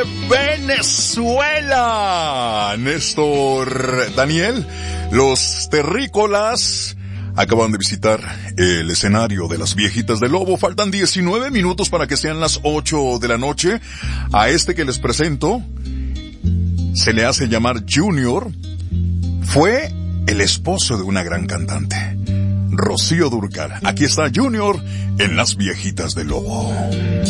Venezuela. Néstor Daniel, los terrícolas acaban de visitar el escenario de las Viejitas del Lobo. Faltan 19 minutos para que sean las 8 de la noche. A este que les presento se le hace llamar Junior. Fue el esposo de una gran cantante, Rocío Dúrcal. Aquí está Junior en las Viejitas del Lobo.